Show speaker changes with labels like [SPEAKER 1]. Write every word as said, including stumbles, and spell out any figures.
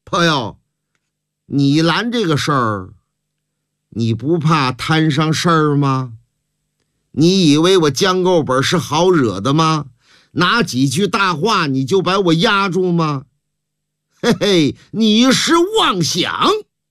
[SPEAKER 1] 朋友，你拦这个事儿，你不怕摊上事儿吗？你以为我江构本是好惹的吗？拿几句大话你就把我压住吗？嘿嘿，你是妄想。